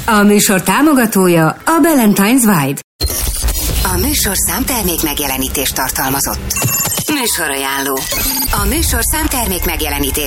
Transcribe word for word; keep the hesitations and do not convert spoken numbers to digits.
A műsor támogatója a Ballantines Wide. A műsorszám termék megjelenítést tartalmazott. Műsorajánló. A műsorszám termék megjelenítés